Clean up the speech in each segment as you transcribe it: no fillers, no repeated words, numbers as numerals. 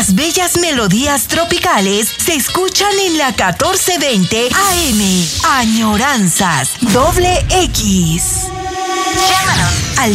Las bellas melodías tropicales se escuchan en la 1420 AM. Añoranzas X. Llámanos al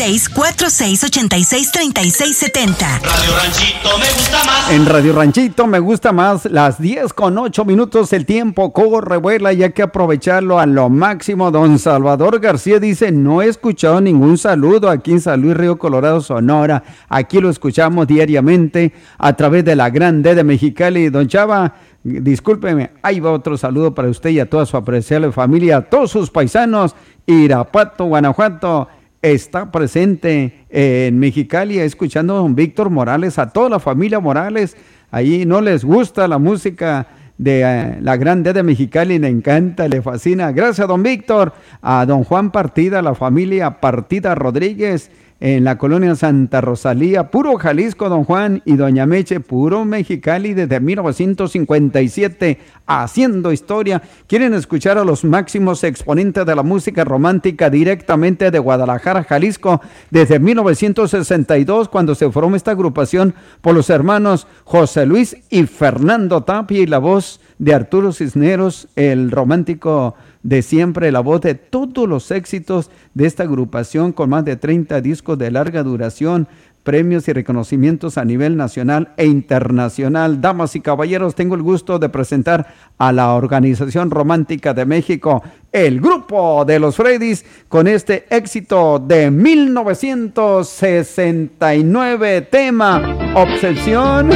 6646863670. Radio Ranchito me gusta más. En Radio Ranchito me gusta más, las 10:08, el tiempo corre, vuela y hay que aprovecharlo a lo máximo. Don Salvador García dice, no he escuchado ningún saludo aquí en San Luis Río Colorado, Sonora. Aquí lo escuchamos diariamente a través de la Gran D de Mexicali. Don Chava, discúlpeme, ahí va otro saludo para usted y a toda su apreciable familia, a todos sus paisanos. Irapuato, Guanajuato, está presente en Mexicali, escuchando a don Víctor Morales, a toda la familia Morales. Ahí no les gusta la música de la Gran D de Mexicali, le encanta, le fascina. Gracias, don Víctor. A don Juan Partida, la familia Partida Rodríguez, en la colonia Santa Rosalía, puro Jalisco, don Juan, y doña Meche, puro Mexicali, desde 1957, haciendo historia. Quieren escuchar a los máximos exponentes de la música romántica directamente de Guadalajara, Jalisco, desde 1962, cuando se formó esta agrupación por los hermanos José Luis y Fernando Tapia, y la voz de Arturo Cisneros, el romántico de siempre, la voz de todos los éxitos de esta agrupación, con más de 30 discos de larga duración, premios y reconocimientos a nivel nacional e internacional. Damas y caballeros, tengo el gusto de presentar a la Organización Romántica de México, el Grupo de los Freddys, con este éxito de 1969, tema Obsesión.